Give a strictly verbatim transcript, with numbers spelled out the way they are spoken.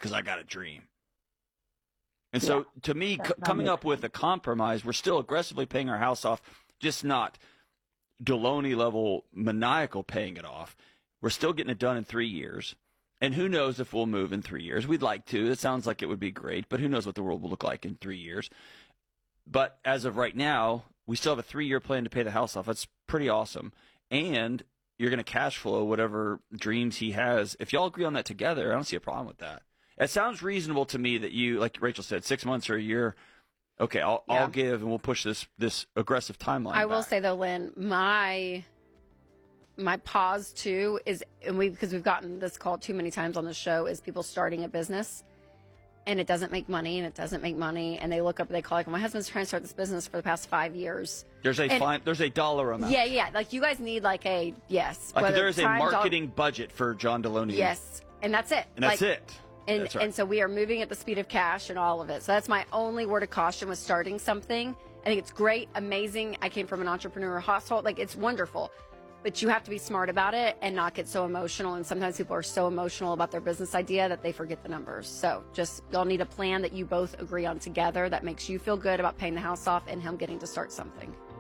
because I got a dream. And Yeah. so, to me, That- c- that coming makes up with a compromise, we're still aggressively paying our house off, just not Deloney level maniacal paying it off. We're still getting it done in three years. And who knows if we'll move in three years. We'd like to. It sounds like it would be great, but who knows what the world will look like in three years. But as of right now, we still have a three-year plan to pay the house off. That's pretty awesome. And you're going to cash flow whatever dreams he has. If y'all agree on that together, I don't see a problem with that. It sounds reasonable to me that you, like Rachel said, six months or a year. Okay, I'll, Yeah. I'll give, and we'll push this this aggressive timeline I will back. say though, Lynn, my my pause too is, and we because we've gotten this call too many times on the show, is people starting a business and it doesn't make money and it doesn't make money, and they look up, they call like, my husband's trying to start this business for the past five years. There's a And- fine, there's a dollar amount. Yeah, yeah. Like you guys need like a yes. Like whether there is a time, doll- marketing budget for John Deloney. Yes, and that's it. And that's Like, it. And That's right. and so we are moving at the speed of cash and all of it. So that's my only word of caution with starting something. I think it's great, amazing. I came from an entrepreneur household. Like, it's wonderful. But you have to be smart about it and not get so emotional. And sometimes people are so emotional about their business idea that they forget the numbers. So just, you'll need a plan that you both agree on together that makes you feel good about paying the house off and him getting to start something.